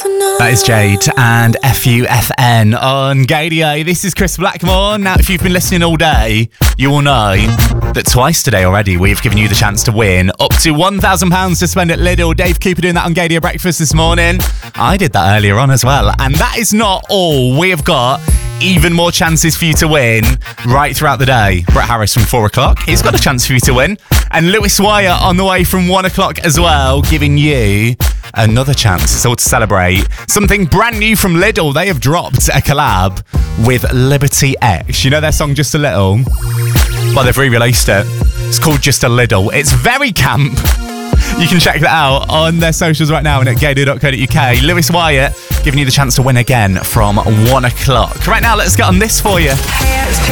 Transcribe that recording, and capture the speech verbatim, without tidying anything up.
That is Jade and F U F N on Gadio. This is Chris Blackmore. Now, if you've been listening all day, you will know that twice today already we've given you the chance to win up to one thousand pounds to spend at Lidl. Dave Cooper doing that on Gadio Breakfast this morning. I did that earlier on as well. And that is not all. We have got even more chances for you to win right throughout the day. Brett Harris from four o'clock, he's got a chance for you to win. And Lewis Wyatt on the way from one o'clock as well, giving you another chance. It's all to celebrate something brand new from Lidl. They have dropped a collab with Liberty X. You know their song Just a Little? Well, they've re-released it. It's called Just a Little. It's very camp. You can check that out on their socials right now and at gadio dot co dot uk. Lewis Wyatt giving you the chance to win again from one o'clock. Right now, let's get on this for you. Hey, it's